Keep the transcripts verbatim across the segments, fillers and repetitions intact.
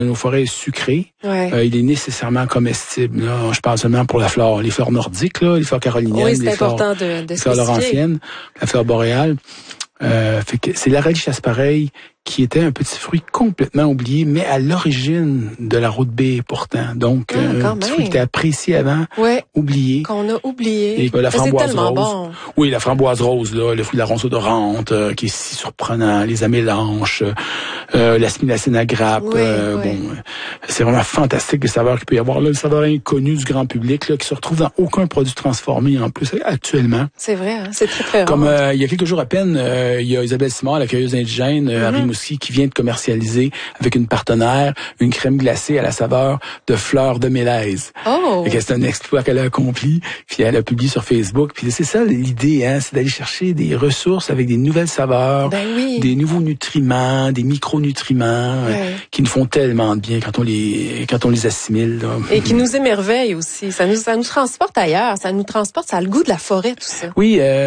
Nos forêts sucrées, ouais. euh, il est nécessairement comestible. Là. Je parle seulement pour la flore, les fleurs nordiques, là, les fleurs caroliniennes, oui, c'est les fleurs, important de, de les fleurs laurentiennes, la fleur boréale. Euh, fait que c'est l'Arali chasse-pareil qui était un petit fruit complètement oublié, mais à l'origine de la route B pourtant. Donc, ah, euh, un petit fruit qui était apprécié avant, ouais. oublié. Qu'on a oublié. Et, euh, la framboise c'est tellement rose. Bon. Oui, la framboise rose, là, le fruit de la ronce odorante, euh, qui est si surprenant, les amélanches, euh, la spinacine à grappe. Oui, euh, oui. Bon, c'est vraiment fantastique les saveurs qu'il peut y avoir là, le saveur inconnu du grand public, là, qui se retrouve dans aucun produit transformé en plus actuellement. C'est vrai, hein? C'est très très rare. Comme euh, il y a quelques jours à peine, euh, il y a Isabelle Simard, la cueilleuse indigène euh, à Mm-hmm. Rimouski, qui vient de commercialiser avec une partenaire une crème glacée à la saveur de fleurs de mélèze. Oh. Et que c'est un exploit qu'elle a accompli, puis elle a publié sur Facebook. Puis c'est ça l'idée, hein, c'est d'aller chercher des ressources avec des nouvelles saveurs, ben oui. des nouveaux nutriments, des micronutriments ouais. euh, qui nous font tellement de bien quand on les quand on les assimile. Là. Et qui nous émerveillent aussi. Ça nous ça nous transporte ailleurs, ça nous transporte, ça a le goût de la forêt, tout ça. Oui. Euh,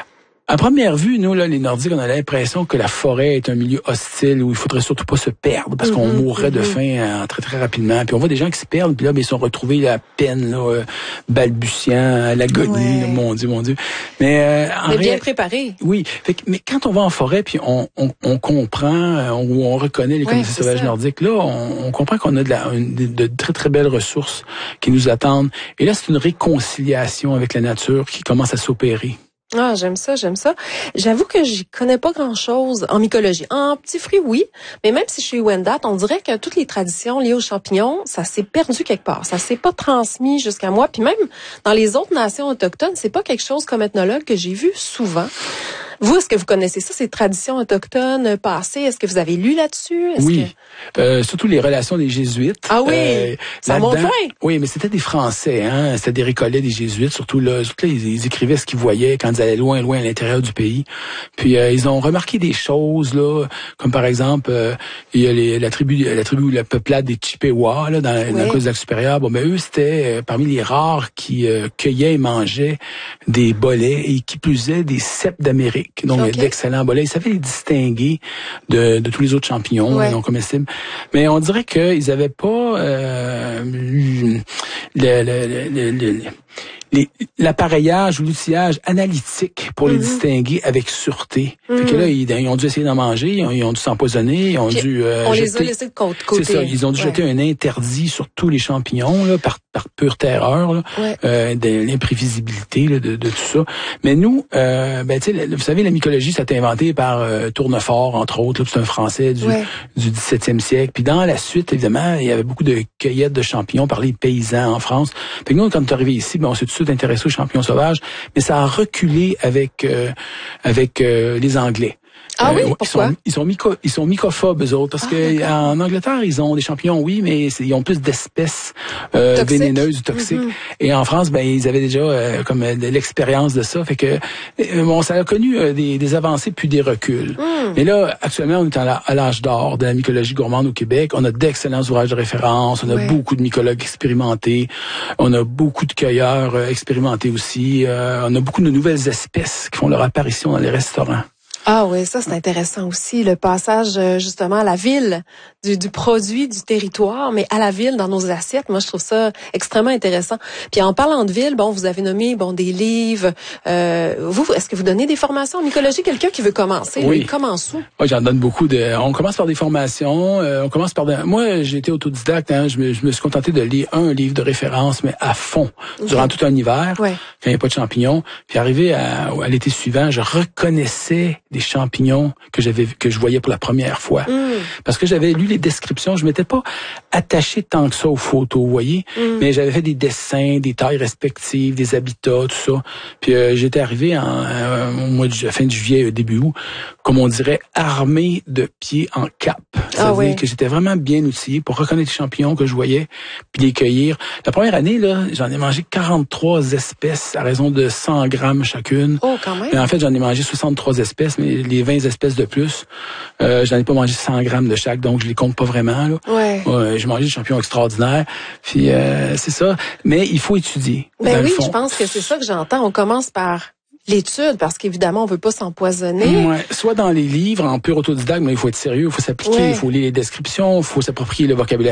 À première vue, nous, là, les Nordiques, on a l'impression que la forêt est un milieu hostile où il faudrait surtout pas se perdre parce mm-hmm, qu'on mourrait mm-hmm. de faim euh, très, très rapidement. Puis on voit des gens qui se perdent, puis là, ben, ils sont retrouvés à peine, là, euh, balbutiant, à l'agonie, ouais. là, mon Dieu, mon Dieu. Mais, euh, en mais bien ré... préparés. Oui. Fait que, mais quand on va en forêt, puis on, on, on comprend, on, on reconnaît les communautés ouais, sauvages ça. nordiques, là, on, on comprend qu'on a de, la, une, de, de très, très belles ressources qui nous attendent. Et là, c'est une réconciliation avec la nature qui commence à s'opérer. Ah, j'aime ça, j'aime ça. J'avoue que j'y connais pas grand-chose en mycologie. En petits fruits, oui, mais même si je suis Wendat, on dirait que toutes les traditions liées aux champignons, ça s'est perdu quelque part. Ça s'est pas transmis jusqu'à moi. Puis même dans les autres nations autochtones, c'est pas quelque chose comme ethnologue que j'ai vu souvent. Vous, est-ce que vous connaissez ça, ces traditions autochtones passées? Est-ce que vous avez lu là-dessus? Est-ce oui, que... euh, surtout les relations des Jésuites. Ah oui, euh, ça monte loin. Oui, mais c'était des Français, hein. C'était des récollets des Jésuites, surtout là. Surtout là, ils, ils écrivaient ce qu'ils voyaient quand ils allaient loin, loin à l'intérieur du pays. Puis euh, ils ont remarqué des choses là, comme par exemple, euh, il y a les, la tribu, la tribu, la peuplade des Chippewas là dans, oui. dans la côte du lac supérieur. Bon, ben eux c'était euh, parmi les rares qui euh, cueillaient et mangeaient des bolets et qui plus est des cèpes d'Amérique. Donc, okay. d'excellents bolets. Ils savaient les distinguer de, de tous les autres champignons ouais. non comestibles. Mais on dirait qu'ils n'avaient pas euh, le, le, le, le, le, les, l'appareillage ou l'outillage analytique pour mm-hmm. les distinguer avec sûreté. Mm-hmm. Fait que là, ils, ils ont dû essayer d'en manger, ils ont, ils ont dû s'empoisonner, ils ont Puis dû euh, on jeter, les a laissés de côté. C'est ça, ils ont dû ouais. jeter un interdit sur tous les champignons là, par, par pure terreur, là, ouais. euh, de l'imprévisibilité là, de, de tout ça. Mais nous, euh, ben tu sais, vous savez, la mycologie, ça a été inventé par euh, Tournefort, entre autres. Là, c'est un Français du, ouais. du dix-septième siècle. Puis dans la suite, évidemment, il y avait beaucoup de cueillettes de champignons par les paysans en France. Puis nous, quand on est arrivé ici, ben, on s'est tout de suite intéressé aux champignons sauvages, mais ça a reculé avec euh, avec euh, les Anglais. Ah oui, euh, pourquoi? Ils sont, ils sont, myco, ils sont mycophobes, eux autres, parce ah, que d'accord. en Angleterre, ils ont des champignons, oui, mais ils ont plus d'espèces euh, vénéneuses ou toxiques. Mm-hmm. Et en France, ben ils avaient déjà euh, comme de l'expérience de ça, fait que euh, bon, ça a connu euh, des, des avancées puis des reculs. Mm. Mais là, actuellement, on est à l'âge d'or de la mycologie gourmande au Québec. On a d'excellents ouvrages de référence, on a ouais. beaucoup de mycologues expérimentés, on a beaucoup de cueilleurs euh, expérimentés aussi, euh, on a beaucoup de nouvelles espèces qui font leur apparition dans les restaurants. Ah oui, ça c'est intéressant aussi, le passage justement à la ville du, du produit, du territoire, mais à la ville dans nos assiettes. Moi, je trouve ça extrêmement intéressant. Puis en parlant de ville, bon, vous avez nommé bon des livres. Euh, vous, est-ce que vous donnez des formations en mycologie? Quelqu'un qui veut commencer, oui. il commence où? Oui, j'en donne beaucoup. De. On commence par des formations. Euh, on commence par. De... Moi, j'ai été autodidacte. Hein, je, me, je me suis contenté de lire un livre de référence, mais à fond okay. durant tout un hiver, ouais. quand il n'y a pas de champignons. Puis arrivé à, à l'été suivant, je reconnaissais des champignons que j'avais que je voyais pour la première fois. Mm. Parce que j'avais lu les descriptions, je m'étais pas attaché tant que ça aux photos, vous voyez, mm. mais j'avais fait des dessins, des tailles respectives, des habitats, tout ça. Puis euh, j'étais arrivé en, euh, au mois de fin de juillet, début août, comme on dirait, armé de pieds en cap. Ça ah veut oui. dire que j'étais vraiment bien outillé pour reconnaître les champignons que je voyais, puis les cueillir. La première année, là, j'en ai mangé quarante-trois espèces à raison de cent grammes chacune. Oh, quand même. Et en fait, j'en ai mangé soixante-trois espèces, mais les vingt espèces de plus, euh, j'en ai pas mangé cent grammes de chaque, donc je les compte pas vraiment. Là. Ouais. Euh, j'ai mangé des champignons extraordinaires. Puis euh, c'est ça. Mais il faut étudier. Ben oui, le fond. je pense que c'est ça que j'entends. On commence par l'étude, parce qu'évidemment, on veut pas s'empoisonner. Ouais. Soit dans les livres, en pur autodidacte, mais il faut être sérieux, il faut s'appliquer, Ouais. il faut lire les descriptions, il faut s'approprier le vocabulaire